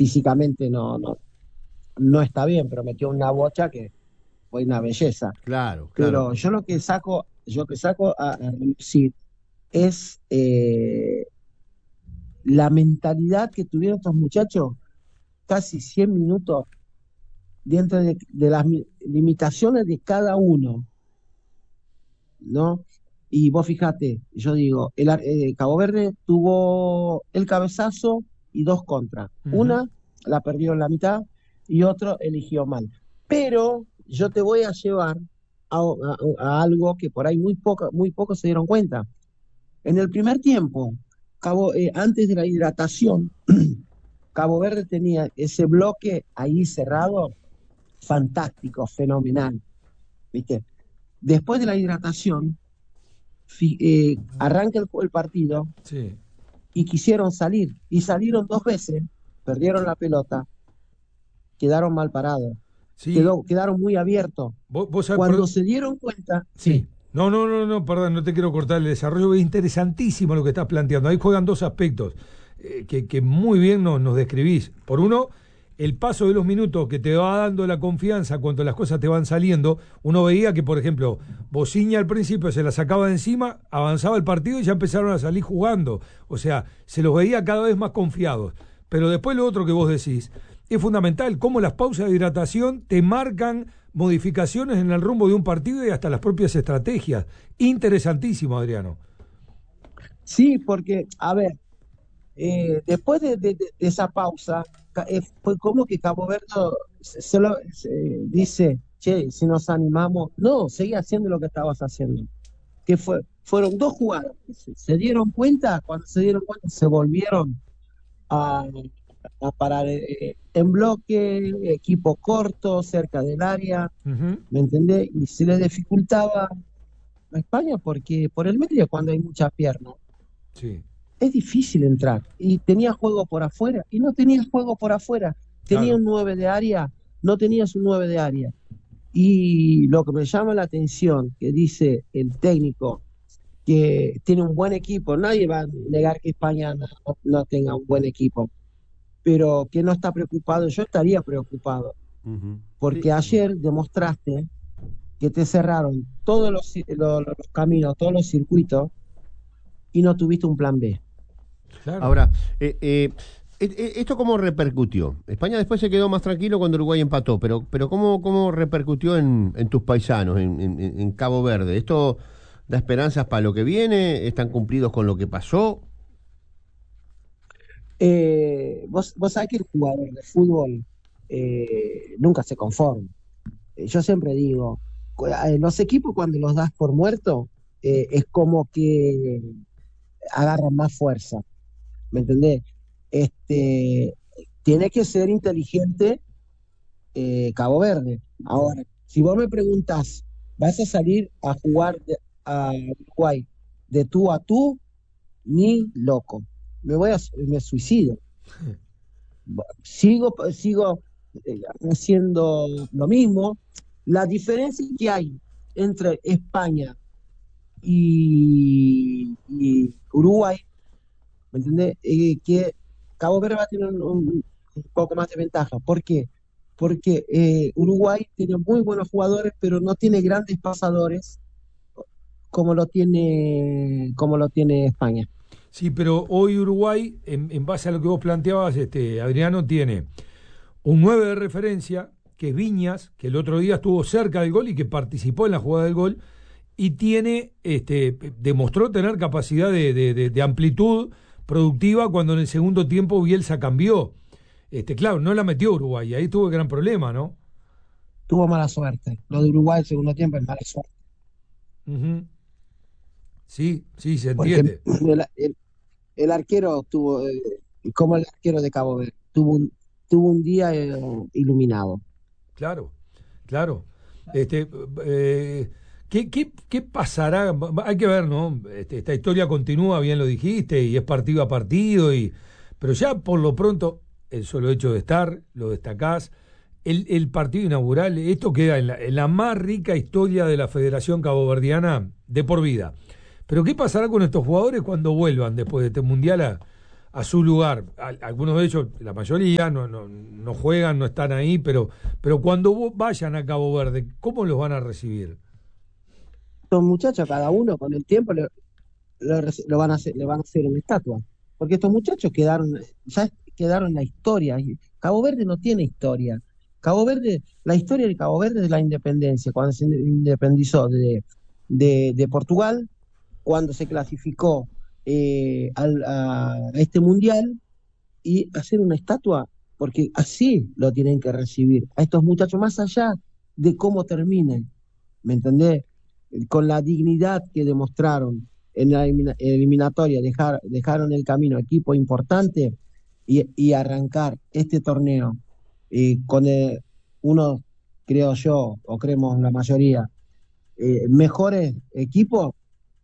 físicamente no está bien, pero metió una bocha que fue una belleza. Claro, claro. Pero yo que saco a relucir es la mentalidad que tuvieron estos muchachos, casi 100 minutos dentro de las limitaciones de cada uno, ¿no? Y vos fíjate, yo digo, Cabo Verde tuvo el cabezazo y dos contras. Ujú. Una la perdió en la mitad y otro eligió mal. Pero yo te voy a llevar a algo que por ahí muy poco se dieron cuenta. En el primer tiempo, antes de la hidratación, Cabo Verde tenía ese bloque ahí cerrado, fantástico, fenomenal, ¿viste? Después de la hidratación, arranca el partido Sí. y quisieron salir, y salieron dos veces, perdieron la pelota, quedaron mal parados, Sí, quedaron muy abiertos. vos sabés Cuando se dieron cuenta, sí. sí, No, no, no, no, perdón, no te quiero cortar el desarrollo, es interesantísimo lo que estás planteando. Ahí juegan dos aspectos que muy bien nos describís. Por uno, el paso de los minutos que te va dando la confianza cuando las cosas te van saliendo. Uno veía que, por ejemplo, Bociña al principio se la sacaba de encima, avanzaba el partido y ya empezaron a salir jugando. O sea, se los veía cada vez más confiados. Pero después lo otro que vos decís es fundamental, cómo las pausas de hidratación te marcan modificaciones en el rumbo de un partido y hasta las propias estrategias. Interesantísimo, Adriano. sí, porque, a ver, después de esa pausa, fue como que Cabo Verde dice, che, si nos animamos, no, seguí haciendo lo que estabas haciendo. Fueron dos jugadas. Se dieron cuenta, cuando se dieron cuenta, se volvieron a, a parar en bloque, equipo corto, cerca del área, Ujú. ¿me entendés? Y se les dificultaba a España porque por el medio, cuando hay muchas piernas, Sí, es difícil entrar. Y tenía juego por afuera, y no tenía juego por afuera. Tenía claro. un 9 de área, no tenías un 9 de área. Y lo que me llama la atención, que dice el técnico, que tiene un buen equipo, nadie va a negar que España no tenga un buen equipo, pero que no está preocupado, yo estaría preocupado, Ujú. Sí, porque ayer demostraste que te cerraron todos los caminos, todos los circuitos, y no tuviste un plan B. Claro. ahora, ¿esto cómo repercutió? España después se quedó más tranquilo cuando Uruguay empató, pero ¿cómo repercutió en tus paisanos, en Cabo Verde? ¿Esto da esperanzas para lo que viene? ¿Están cumplidos con lo que pasó? Vos sabés que el jugador de fútbol nunca se conforma. Yo siempre digo, los equipos cuando los das por muerto, es como que agarran más fuerza, ¿me entendés? Este, tiene que ser inteligente, Cabo Verde. Ahora, si vos me preguntás, ¿vas a salir a jugar a Uruguay de tú a tú? Ni loco. Me suicido. Sigo haciendo lo mismo. La diferencia que hay entre España y Uruguay, ¿me entendés? Que Cabo Verde va a tener un poco más de ventaja. ¿Por qué? Porque Uruguay tiene muy buenos jugadores, pero no tiene grandes pasadores como lo tiene España. Sí, pero hoy Uruguay, en base a lo que vos planteabas, Adriano, tiene un 9 de referencia, que es Viñas, que el otro día estuvo cerca del gol y que participó en la jugada del gol, y tiene, demostró tener capacidad de amplitud productiva cuando en el segundo tiempo Bielsa cambió. Claro, no la metió Uruguay, ahí tuvo el gran problema, ¿no? Tuvo mala suerte. Lo de Uruguay el segundo tiempo es mala suerte. Ujú. Sí, sí, se Porque entiende. el arquero tuvo, como el arquero de Cabo Verde, tuvo un día iluminado. Claro, claro. Este, ¿qué pasará? Hay que ver, ¿no? Esta historia continúa, bien lo dijiste, y es partido a partido, pero ya por lo pronto, el solo hecho de estar, lo destacás, el partido inaugural, esto queda en la más rica historia de la Federación Caboverdiana de por vida. Pero ¿qué pasará con estos jugadores cuando vuelvan después de este Mundial a su lugar. Algunos de ellos, la mayoría, no juegan, no están ahí, pero cuando vayan a Cabo Verde, ¿cómo los van a recibir? Estos muchachos, cada uno con el tiempo lo van a hacer, le van a hacer una estatua. Porque estos muchachos ya quedaron en la historia. Y Cabo Verde no tiene historia. Cabo Verde, la historia de Cabo Verde es la independencia, cuando se independizó de Portugal, cuando se clasificó a este mundial, y hacer una estatua, porque así lo tienen que recibir a estos muchachos, más allá de cómo terminen, ¿me entendés? Con la dignidad que demostraron en la eliminatoria, dejaron el camino a equipo importante y arrancar este torneo con uno, creo yo, o creemos la mayoría, mejores equipos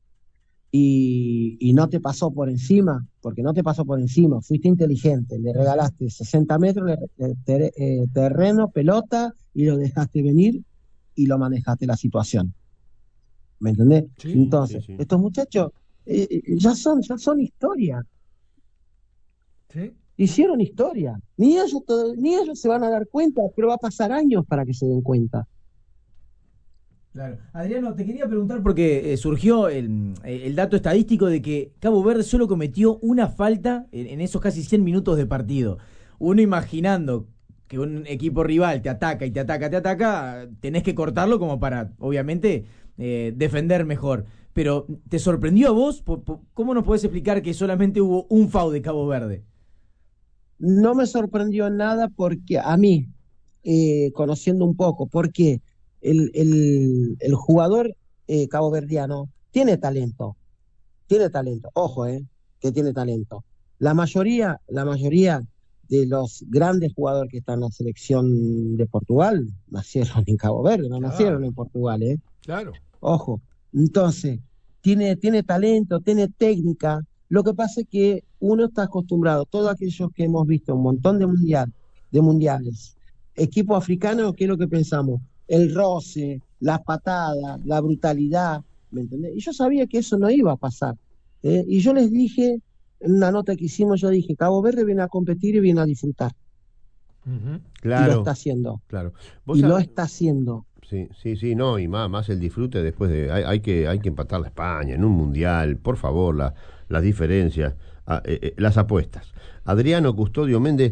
y no te pasó por encima, porque no te pasó por encima, fuiste inteligente, le regalaste 60 metros de terreno, pelota, y lo dejaste venir y lo manejaste la situación. ¿Me entendés? Sí, Entonces, sí, sí. estos muchachos ya son historia, ¿Sí? hicieron historia. Ni ellos se van a dar cuenta, pero va a pasar años para que se den cuenta. Claro. Adriano, te quería preguntar porque surgió el dato estadístico de que Cabo Verde solo cometió una falta en esos casi 100 minutos de partido. Uno imaginando que un equipo rival te ataca y te ataca, tenés que cortarlo como para, obviamente, defender mejor. Pero, ¿te sorprendió a vos? ¿Cómo nos podés explicar que solamente hubo un FAU de Cabo Verde? No me sorprendió nada porque a mí, conociendo un poco, porque el jugador caboverdiano tiene talento, ojo, que tiene talento. La mayoría de los grandes jugadores que están en la selección de Portugal nacieron en Cabo Verde, no nacieron Claro, en Portugal, claro. ojo. Entonces, tiene talento, tiene técnica. Lo que pasa es que uno está acostumbrado, todos aquellos que hemos visto un montón de mundiales, equipo africano, ¿qué es lo que pensamos? El roce, las patadas, la brutalidad, ¿me entendés? Y yo sabía que eso no iba a pasar. Y yo les dije, en una nota que hicimos, yo dije, Cabo Verde viene a competir y viene a disfrutar. Ujú. Y lo Claro, está haciendo. claro. Vos Y lo sab- está haciendo. Sí, sí, sí, no, y más el disfrute después de. Hay que empatar la España en un mundial, por favor, las diferencias, las apuestas. Adriano Custodio Méndez,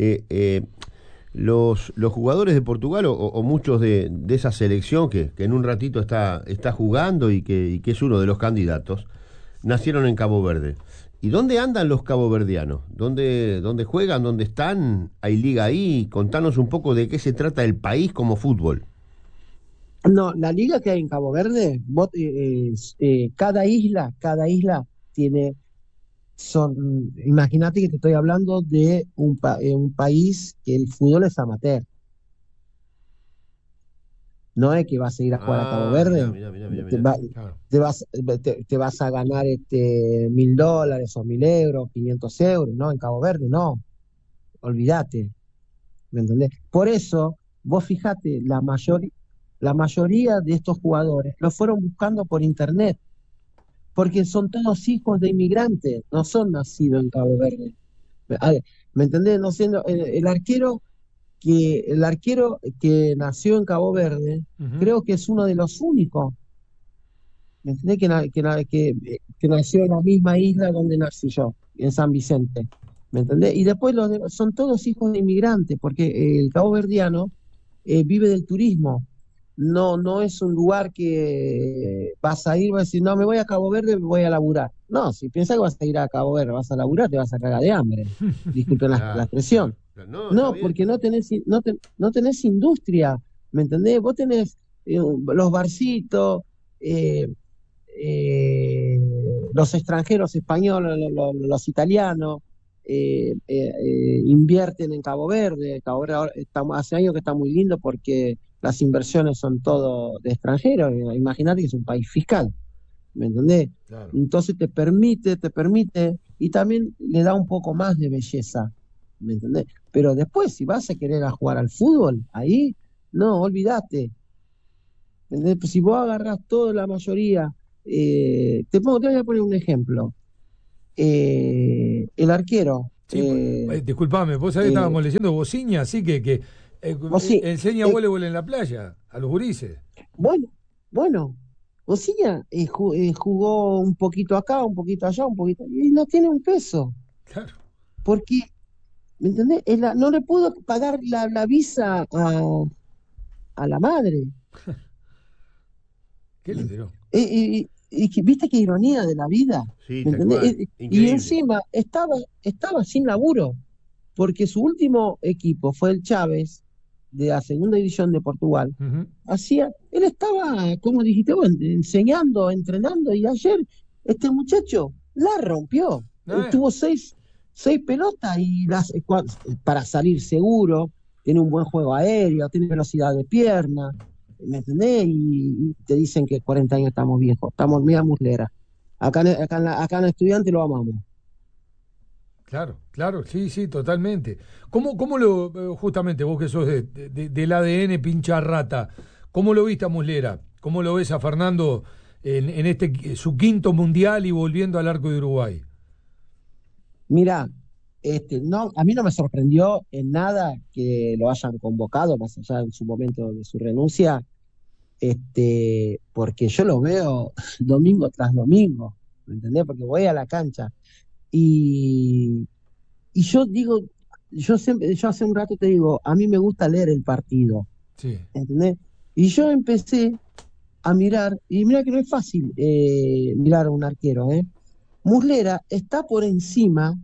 los jugadores de Portugal o muchos de esa selección que en un ratito está jugando y que es uno de los candidatos, nacieron en Cabo Verde. ¿Y dónde andan los caboverdianos? ¿Dónde juegan? ¿Dónde están? ¿Hay liga ahí? Contanos un poco de qué se trata el país como fútbol. No, la liga que hay en Cabo Verde, cada isla tiene, imagínate que te estoy hablando de un país que el fútbol es amateur. No es que vas a ir a jugar a Cabo Ah, mirá, Verde, mirá, mirá, mirá, te, mirá. va- Claro. te vas a ganar $1.000 o 1.000 euros, 500 euros, no, en Cabo Verde, no, olvídate, ¿me entendés? Por eso, vos fijate, la mayoría de estos jugadores los fueron buscando por internet, porque son todos hijos de inmigrantes, no son nacidos en Cabo Verde. A ver, ¿me entendés? No siendo, el arquero que nació en Cabo Verde, Ujú. creo que es uno de los únicos, ¿me entendés? Que nació en la misma isla donde nací yo, en San Vicente, ¿me entendés? Y después los demás son todos hijos de inmigrantes, porque el cabo verdiano vive del turismo. No es un lugar que vas a ir, vas a decir, no, me voy a Cabo Verde, me voy a laburar. No, si piensas que vas a ir a Cabo Verde, vas a laburar, te vas a cagar de hambre. Disculpen la Claro, expresión. claro, claro. No, está No, bien. porque no tenés industria, ¿me entendés? Vos tenés los barcitos, eh, eh, los extranjeros españoles, los italianos, invierten en Cabo Verde. Cabo Verde hace años que está muy lindo porque las inversiones son todo de extranjeros. Imagínate que es un país fiscal, ¿me entendés? Claro. Entonces te permite, y también le da un poco más de belleza, ¿me entendés? Pero después, si vas a querer a jugar al fútbol, ahí, no, olvídate. ¿Entendés? Pues si vos agarrás toda la mayoría, te voy a poner un ejemplo. el arquero. Sí, disculpame, vos sabés que estábamos leyendo Bociña, así que enseña voleibol en la playa a los gurises. Bueno, Bociña jugó un poquito acá, un poquito allá, un poquito, y no tiene un peso. Claro. Porque, ¿me entendés? No le pudo pagar la visa a la madre. ¿Qué le tiró? ¿Viste qué ironía de la vida? Sí, ¿Me tal entendés? cual. Y Increíble. encima estaba sin laburo, porque su último equipo fue el Chávez, de la segunda división de Portugal. Uh-huh. Él estaba, como dijiste vos, enseñando, entrenando, y ayer este muchacho la rompió. Tuvo seis pelotas y para salir seguro, tiene un buen juego aéreo, tiene velocidad de pierna, ¿me entendés? Y te dicen que 40 años estamos viejos, estamos media muslera. Acá en Estudiante lo amamos. Claro, sí, totalmente. ¿Cómo justamente vos que sos del ADN pincha rata, cómo lo viste a Muslera? ¿Cómo lo ves a Fernando en su quinto mundial y volviendo al arco de Uruguay? Mira, no, a mí no me sorprendió en nada que lo hayan convocado, más allá en su momento de su renuncia, porque yo lo veo domingo tras domingo, ¿me entendés? Porque voy a la cancha. Y yo digo, yo hace un rato te digo, a mí me gusta leer el partido, Sí. ¿entendés? Y yo empecé a mirar, y mira que no es fácil mirar a un arquero, ¿eh? Muslera está por encima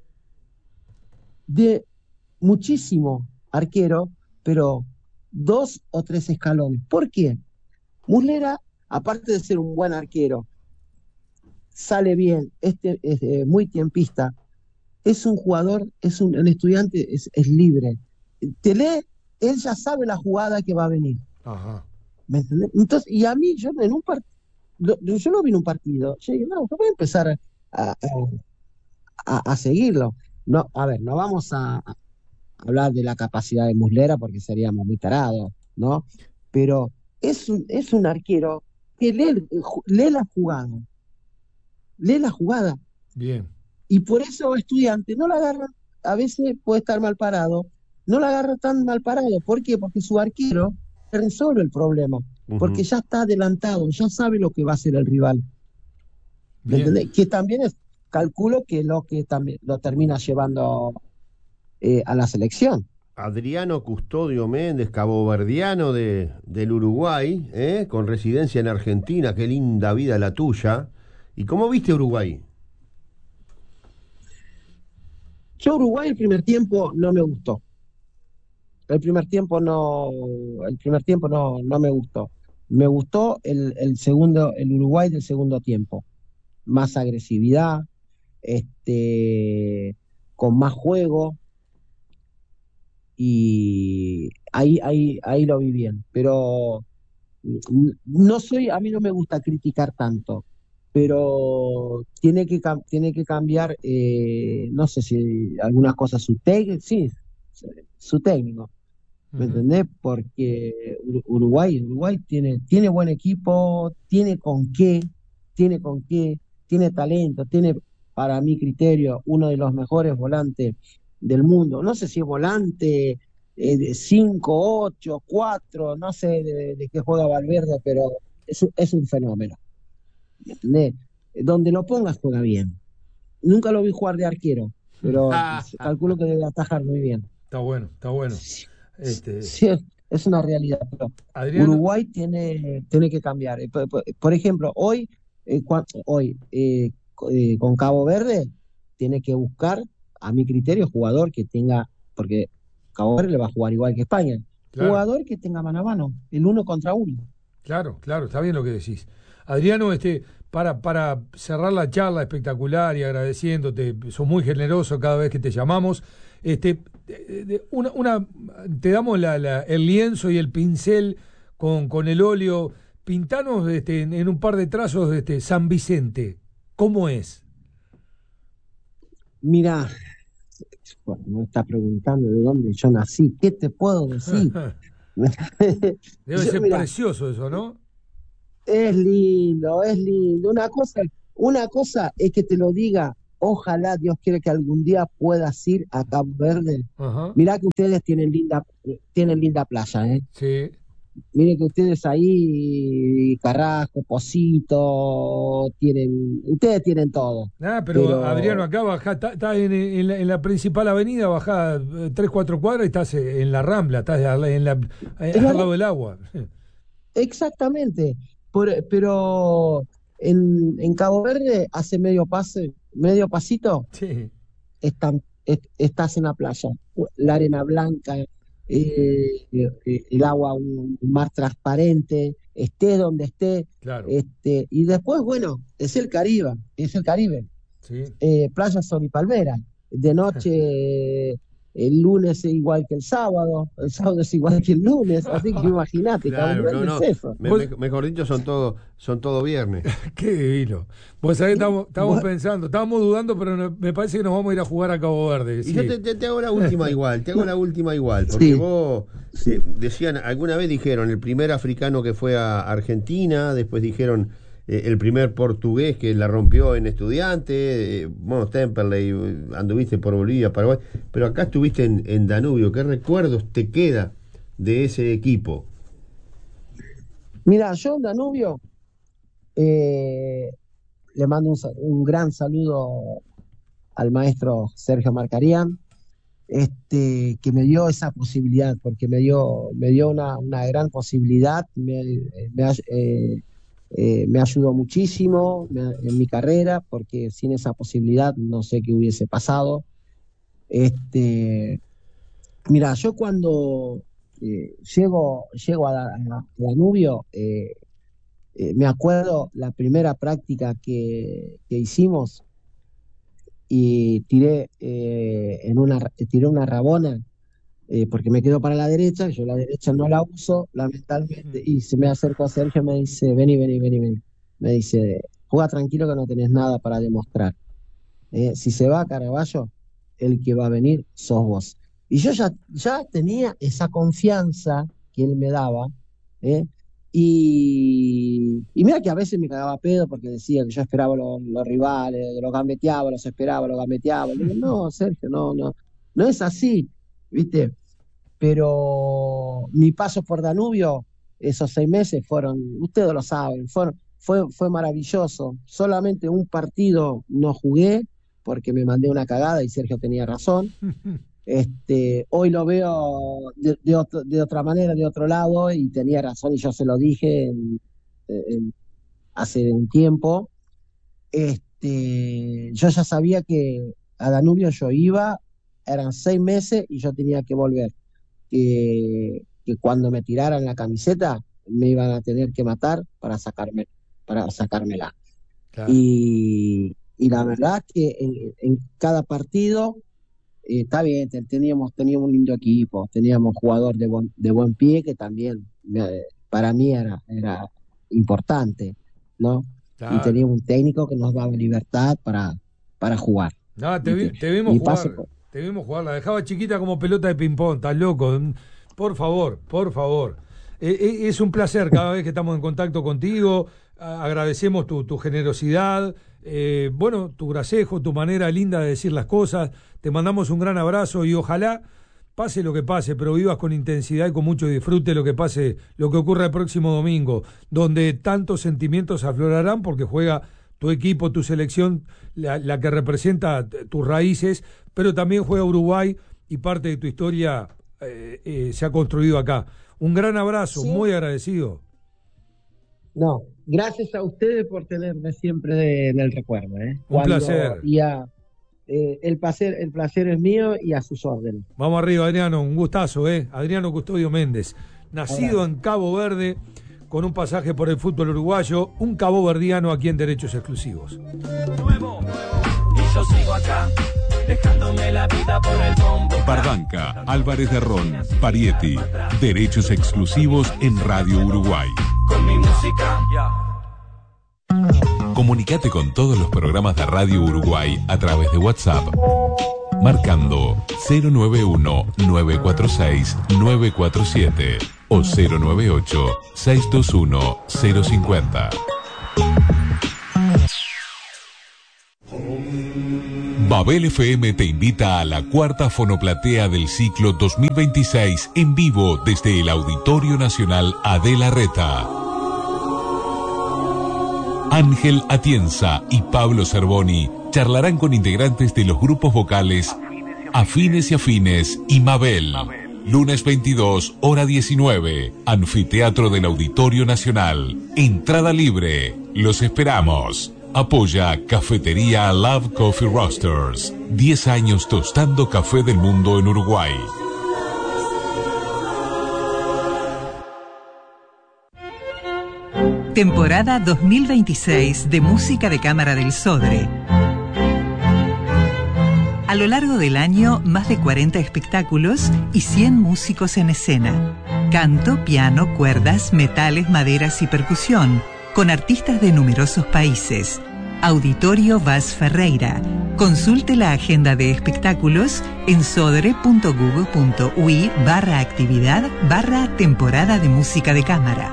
de muchísimo arquero, pero 2 o 3 escalones. ¿Por qué? Muslera, aparte de ser un buen arquero, sale bien, es muy tiempista, es un jugador, el estudiante es libre. Te lee, él ya sabe la jugada que va a venir. Ajá. ¿Me entendés? Entonces, y a mí, yo lo vi en un partido, yo dije, no, voy a empezar a seguirlo. No, a ver, no vamos a hablar de la capacidad de Muslera porque seríamos muy tarados, ¿no? Pero es un arquero que lee la jugada. Bien. Y por eso Estudiante no la agarra, a veces puede estar mal parado, no la agarra tan mal parado. ¿Por qué? Porque su arquero resuelve el problema, porque ya está adelantado, ya sabe lo que va a hacer el rival. ¿Me entendés? Que también calculo que lo que también lo termina llevando a la selección. Adriano Custodio Méndez, caboverdiano del Uruguay, con residencia en Argentina. Qué linda vida la tuya. ¿Y cómo viste Uruguay? Yo Uruguay el primer tiempo no me gustó. El primer tiempo no me gustó. Me gustó el Uruguay del segundo tiempo. Más agresividad, con más juego, y ahí lo vi bien. Pero a mí no me gusta criticar tanto, pero tiene que cambiar, no sé si algunas cosas sí, su técnico, ¿me entendés? Porque Uruguay tiene buen equipo, tiene talento, tiene, para mi criterio, uno de los mejores volantes del mundo. No sé si es volante de 5, 8, 4, no sé de qué juega Valverde, pero es un fenómeno. ¿Me entendés? Donde lo pongas juega bien. Nunca lo vi jugar de arquero, pero calculo que debe atajar muy bien. Está bueno. Sí, es una realidad. Pero Adriano, Uruguay tiene que cambiar. Por ejemplo, hoy con Cabo Verde tiene que buscar, a mi criterio, jugador que tenga, porque Cabo Verde le va a jugar igual que España, claro. Jugador que tenga mano a mano, el 1 contra 1. Claro, está bien lo que decís. Adriano, para cerrar la charla espectacular y agradeciéndote, sos muy generoso cada vez que te llamamos, te damos el lienzo y el pincel con el óleo. Pintanos en un par de trazos San Vicente. ¿Cómo es? Mira, me está preguntando de dónde yo nací, ¿qué te puedo decir? Debe ser precioso eso, ¿no? Es lindo. Una cosa es que te lo diga ojalá Dios quiere que algún día puedas ir a Cabo Verde. Ajá. Mirá que ustedes tienen linda playa, ¿eh? Sí. Miren que ustedes ahí, Carrasco, Pocito, ustedes tienen todo. Pero Adriano, acá bajá, estás en la principal avenida, bajá 3-4 cuadras y estás en la Rambla, estás al lado del agua. Exactamente. Pero en Cabo Verde, hace medio pasito, Sí. estás en la playa. La arena blanca, el agua, un mar transparente, esté donde esté. Claro. Y después, bueno, es el Caribe. Sí. Playa Sol y Palmera. De noche, el lunes es igual que el sábado es igual que el lunes, así que imagínate, Claro, Cabo Verde es eso. Mejor dicho, son todo viernes. Qué divino. Vos sabés, estamos pensando, estábamos dudando, pero me parece que nos vamos a ir a jugar a Cabo Verde. Y Sí. yo te hago la última igual, porque Sí. vos decían, alguna vez dijeron el primer africano que fue a Argentina, después dijeron el primer portugués que la rompió en Estudiantes, bueno, Temperley, anduviste por Bolivia, Paraguay, pero acá estuviste en Danubio. ¿Qué recuerdos te queda de ese equipo? Mira, yo en Danubio le mando un gran saludo al maestro Sergio Marcarián, que me dio esa posibilidad, porque me dio una gran posibilidad, me ayudó muchísimo en mi carrera, porque sin esa posibilidad no sé qué hubiese pasado. Mira, yo cuando llego a Danubio, me acuerdo la primera práctica que hicimos y tiré una rabona, porque me quedo para la derecha, yo la derecha no la uso, lamentablemente, y se me acercó a Sergio y me dice, vení. Me dice, juega tranquilo que no tenés nada para demostrar. Si se va a Caraballo, el que va a venir sos vos. Y yo ya tenía esa confianza que él me daba, ¿eh? Y mira que a veces me cagaba a pedo porque decía que yo esperaba los rivales, los gambeteaba, los esperaba, los gambeteaba. Le digo, no, Sergio, no es así, ¿viste? Pero mi paso por Danubio, esos 6 meses ustedes lo saben, fue maravilloso. Solamente un partido no jugué porque me mandé una cagada y Sergio tenía razón. Hoy lo veo de otra manera, de otro lado, y tenía razón y yo se lo dije hace un tiempo. Yo ya sabía que a Danubio yo iba, eran 6 meses y yo tenía que volver. Que cuando me tiraran la camiseta me iban a tener que matar para sacármela. Claro. Y la verdad que en cada partido está bien, teníamos un lindo equipo, teníamos jugador de buen pie que también para mí era importante, ¿no? Claro. Y teníamos un técnico que nos daba libertad para jugar. No, te vimos jugar. Te vimos jugar, la dejaba chiquita como pelota de ping-pong, estás loco. Por favor. Es un placer cada vez que estamos en contacto contigo. Agradecemos tu generosidad, tu gracejo, tu manera linda de decir las cosas. Te mandamos un gran abrazo y ojalá pase lo que pase, pero vivas con intensidad y con mucho disfrute lo que pase, lo que ocurra el próximo domingo, donde tantos sentimientos aflorarán porque juega tu equipo, tu selección, la que representa tus raíces, pero también juega Uruguay y parte de tu historia se ha construido acá. Un gran abrazo, sí. Muy agradecido. No, gracias a ustedes por tenerme siempre en el recuerdo. Un placer. El placer es mío y a sus órdenes. Vamos arriba, Adriano, un gustazo, Adriano Custodio Méndez, nacido en Cabo Verde, con un pasaje por el fútbol uruguayo, un caboverdiano aquí en Derechos Exclusivos. Nuevo, y yo sigo acá, dejándome la vida por el bombo. Barbanca, Álvarez de Ron, Parietti, Derechos Exclusivos en Radio Uruguay. Con mi música, Comunicate con todos los programas de Radio Uruguay a través de WhatsApp, marcando 091-946-947 o 098-621-050. Babel FM te invita a la cuarta fonoplatea del ciclo 2026 en vivo desde el Auditorio Nacional Adela Reta. Ángel Atienza y Pablo Cervoni charlarán con integrantes de los grupos vocales Afines y Afines y Mabel. Lunes 22, hora 19, Anfiteatro del Auditorio Nacional. Entrada libre. Los esperamos. Apoya Cafetería Love Coffee Roasters. 10 años tostando café del mundo en Uruguay. Temporada 2026 de Música de Cámara del Sodre. A lo largo del año, más de 40 espectáculos y 100 músicos en escena. Canto, piano, cuerdas, metales, maderas y percusión, con artistas de numerosos países. Auditorio Vaz Ferreira. Consulte la agenda de espectáculos en sodre.google.ui/actividad/temporada de música de cámara.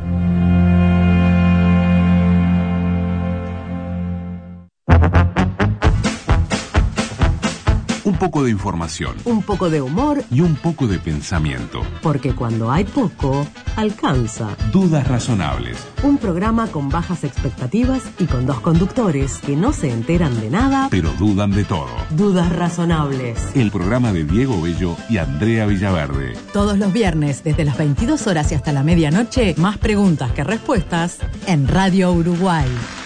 Un poco de información. Un poco de humor. Y un poco de pensamiento. Porque cuando hay poco, alcanza. Dudas razonables. Un programa con bajas expectativas y con dos conductores que no se enteran de nada, pero dudan de todo. Dudas razonables. El programa de Diego Bello y Andrea Villaverde. Todos los viernes, desde las 22 horas y hasta la medianoche, más preguntas que respuestas en Radio Uruguay.